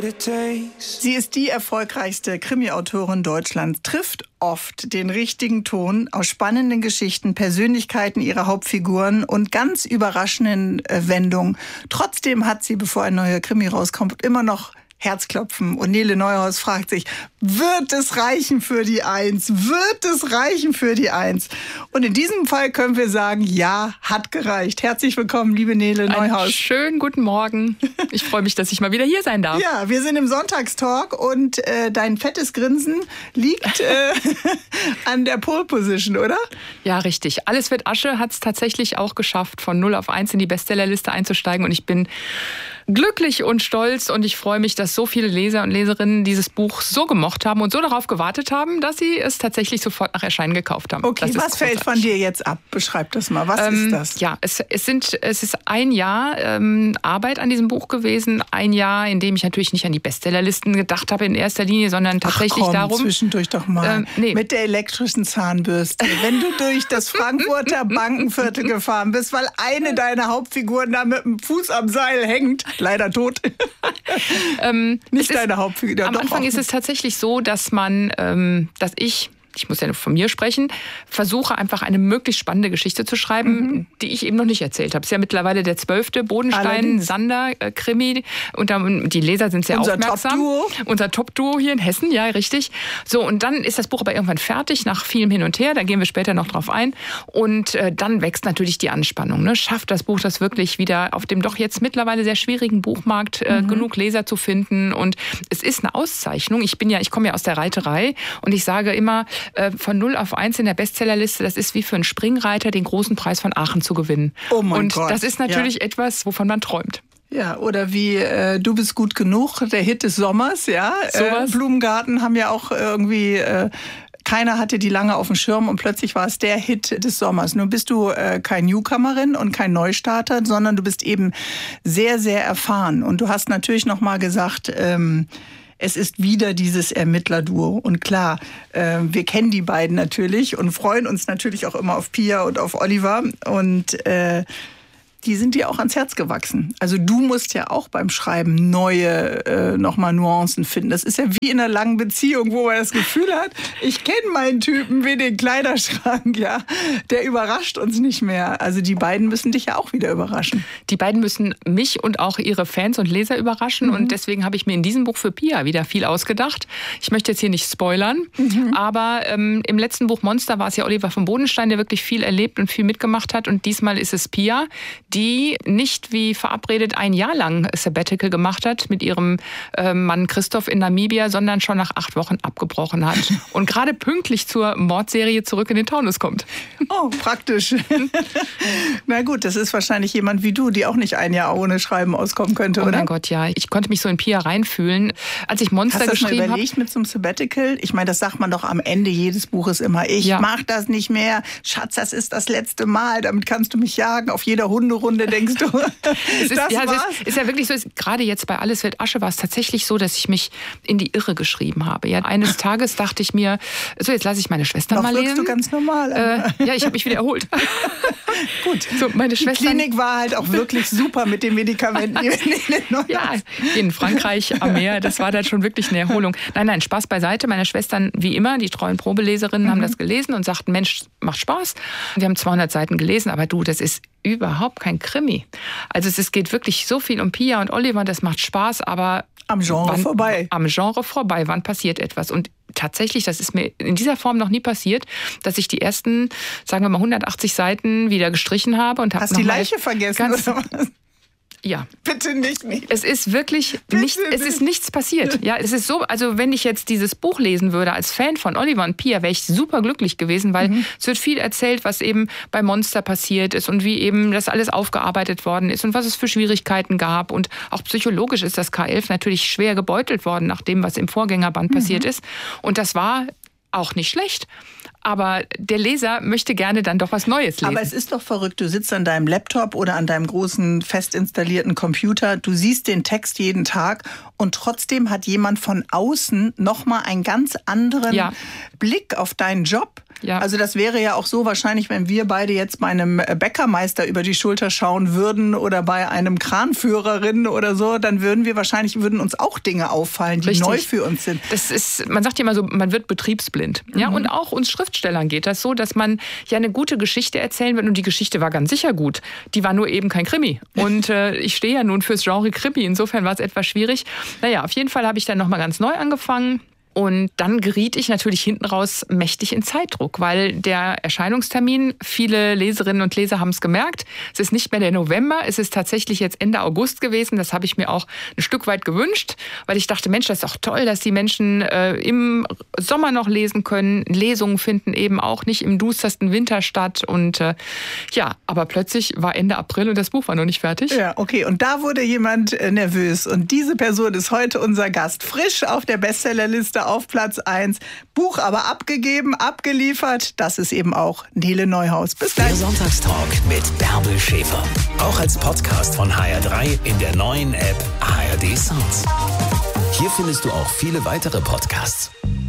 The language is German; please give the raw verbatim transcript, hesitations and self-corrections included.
Sie ist die erfolgreichste Krimi-Autorin Deutschlands, trifft oft den richtigen Ton aus spannenden Geschichten, Persönlichkeiten ihrer Hauptfiguren und ganz überraschenden äh, Wendungen. Trotzdem hat sie, bevor ein neuer Krimi rauskommt, immer noch Herzklopfen. Und Nele Neuhaus fragt sich, wird es reichen für die Eins? Wird es reichen für die Eins? Und in diesem Fall können wir sagen, ja, hat gereicht. Herzlich willkommen, liebe Nele Neuhaus. Einen schönen guten Morgen. Ich freue mich, dass ich mal wieder hier sein darf. Ja, wir sind im Sonntagstalk und äh, dein fettes Grinsen liegt äh, an der Pole Position, oder? Ja, richtig. Alles wird Asche hat es tatsächlich auch geschafft, von null auf eins in die Bestsellerliste einzusteigen. Und ich bin glücklich und stolz und ich freue mich, dass so viele Leser und Leserinnen dieses Buch so gemocht haben und so darauf gewartet haben, dass sie es tatsächlich sofort nach Erscheinen gekauft haben. Okay, was großartig. Fällt von dir jetzt ab? Beschreib das mal. Was ähm, ist das? Ja, es, es, sind, es ist ein Jahr ähm, Arbeit an diesem Buch gewesen. Ein Jahr, in dem ich natürlich nicht an die Bestsellerlisten gedacht habe in erster Linie, sondern tatsächlich Ach komm, darum... zwischendurch doch mal. Ähm, nee. Mit der elektrischen Zahnbürste. Wenn du durch das Frankfurter Bankenviertel gefahren bist, weil eine deiner Hauptfiguren da mit dem Fuß am Seil hängt, leider tot. ähm, Nicht deine Hauptfigur. Ja, am Anfang auch. Ist es tatsächlich so, dass man, ähm, dass ich, ich muss ja nur von mir sprechen, versuche einfach eine möglichst spannende Geschichte zu schreiben, mhm. die ich eben noch nicht erzählt habe. Es ist ja mittlerweile der zwölfte Bodenstein-Sander-Krimi. Und die Leser sind sehr Unser aufmerksam. Top-Duo. Unser Top-Duo hier in Hessen, ja, richtig. So, und dann ist das Buch aber irgendwann fertig, nach vielem Hin und Her. Da gehen wir später noch drauf ein. Und äh, dann wächst natürlich die Anspannung. Ne? Schafft das Buch das wirklich wieder auf dem doch jetzt mittlerweile sehr schwierigen Buchmarkt äh, mhm. genug Leser zu finden? Und es ist eine Auszeichnung. Ich bin ja, ich komme ja aus der Reiterei und ich sage immer, von null auf eins in der Bestsellerliste, das ist wie für einen Springreiter den großen Preis von Aachen zu gewinnen. Oh mein Und Gott. das ist natürlich ja. etwas, wovon man träumt. Ja, oder wie äh, Du bist gut genug, der Hit des Sommers, ja. Sowas. Äh, Blumengarten haben ja auch irgendwie... Äh, Keiner hatte die lange auf dem Schirm und plötzlich war es der Hit des Sommers. Nun bist du äh, kein Newcomerin und kein Neustarter, sondern du bist eben sehr, sehr erfahren. Und du hast natürlich noch mal gesagt... Ähm, Es ist wieder dieses Ermittlerduo. Und klar, äh, wir kennen die beiden natürlich und freuen uns natürlich auch immer auf Pia und auf Oliver. Und äh, die sind dir auch ans Herz gewachsen. Also du musst ja auch beim Schreiben neue äh, nochmal Nuancen finden. Das ist ja wie in einer langen Beziehung, wo man das Gefühl hat, ich kenne meinen Typen wie den Kleiderschrank, ja. Der überrascht uns nicht mehr. Also die beiden müssen dich ja auch wieder überraschen. Die beiden müssen mich und auch ihre Fans und Leser überraschen. Mhm. Und deswegen habe ich mir in diesem Buch für Pia wieder viel ausgedacht. Ich möchte jetzt hier nicht spoilern, mhm. aber ähm, im letzten Buch Monster war es ja Oliver von Bodenstein, der wirklich viel erlebt und viel mitgemacht hat. Und diesmal ist es Pia, die nicht wie verabredet ein Jahr lang Sabbatical gemacht hat mit ihrem äh, Mann Christoph in Namibia, sondern schon nach acht Wochen abgebrochen hat und gerade pünktlich zur Mordserie zurück in den Taunus kommt. Oh, praktisch. Na gut, das ist wahrscheinlich jemand wie du, die auch nicht ein Jahr ohne Schreiben auskommen könnte, oh oder? Oh mein Gott, ja. Ich konnte mich so in Pia reinfühlen. Als ich Monster geschrieben habe... Hast du das mal überlegt hab, mit so einem Sabbatical? Ich meine, das sagt man doch am Ende jedes Buches immer. Ich ja. mach das nicht mehr. Schatz, das ist das letzte Mal. Damit kannst du mich jagen. Auf jeder Hunderunde denkst du, es ist, das ja, war's? es ist, ist ja wirklich so, ist, gerade jetzt bei Alles wird Asche war es tatsächlich so, dass ich mich in die Irre geschrieben habe. Ja, eines Tages dachte ich mir, so jetzt lasse ich meine Schwester Noch mal lesen. du ganz normal. Äh, ja, ich habe mich wieder erholt. Gut. So, meine die Klinik war halt auch wirklich super mit den Medikamenten. Ja, in Frankreich am Meer, das war dann schon wirklich eine Erholung. Nein, nein, Spaß beiseite. Meine Schwestern, wie immer, die treuen Probeleserinnen, mhm. haben das gelesen und sagten, Mensch, macht Spaß. Wir haben zweihundert Seiten gelesen, aber du, das ist überhaupt kein Krimi. Also es, es geht wirklich so viel um Pia und Oliver, das macht Spaß, aber... Am Genre wann, vorbei. Am Genre vorbei. Wann passiert etwas? Und tatsächlich, das ist mir in dieser Form noch nie passiert, dass ich die ersten, sagen wir mal, hundertachtzig Seiten wieder gestrichen habe. Und Hast die Leiche vergessen ganz, oder was? Ja. Bitte nicht, nicht. Es ist wirklich nicht, es ist nichts passiert. Ja, es ist so, also wenn ich jetzt dieses Buch lesen würde als Fan von Oliver und Pia, wäre ich super glücklich gewesen, weil mhm. es wird viel erzählt, was eben bei Monster passiert ist und wie eben das alles aufgearbeitet worden ist und was es für Schwierigkeiten gab. Und auch psychologisch ist das K elf natürlich schwer gebeutelt worden nach dem, was im Vorgängerband mhm. passiert ist. Und das war auch nicht schlecht. Aber der Leser möchte gerne dann doch was Neues lesen. Aber es ist doch verrückt, du sitzt an deinem Laptop oder an deinem großen fest installierten Computer, du siehst den Text jeden Tag und trotzdem hat jemand von außen nochmal einen ganz anderen ja. Blick auf deinen Job. Ja. Also das wäre ja auch so wahrscheinlich, wenn wir beide jetzt bei einem Bäckermeister über die Schulter schauen würden oder bei einem Kranführerin oder so, dann würden wir wahrscheinlich, würden uns auch Dinge auffallen, die Richtig. neu für uns sind. Das ist, man sagt ja immer so, man wird betriebsblind. Ja, mhm. Und auch uns Schriftstellern geht das so, dass man ja eine gute Geschichte erzählen will und die Geschichte war ganz sicher gut. Die war nur eben kein Krimi. Und äh, ich stehe ja nun fürs Genre Krimi, insofern war es etwas schwierig. Naja, auf jeden Fall habe ich dann nochmal ganz neu angefangen. Und dann geriet ich natürlich hinten raus mächtig in Zeitdruck, weil der Erscheinungstermin, viele Leserinnen und Leser haben es gemerkt, es ist nicht mehr der November, es ist tatsächlich jetzt Ende August gewesen. Das habe ich mir auch ein Stück weit gewünscht, weil ich dachte, Mensch, das ist auch toll, dass die Menschen äh, im Sommer noch lesen können. Lesungen finden eben auch nicht im dustersten Winter statt. Und äh, ja, aber plötzlich war Ende April und das Buch war noch nicht fertig. Ja, okay. Und da wurde jemand äh, nervös. Und diese Person ist heute unser Gast. Frisch auf der Bestsellerliste auf Platz eins. Buch aber abgegeben, abgeliefert. Das ist eben auch Nele Neuhaus. Bis gleich. Der Sonntagstalk mit Bärbel Schäfer. Auch als Podcast von H R drei in der neuen App H R D Sounds. Hier findest du auch viele weitere Podcasts.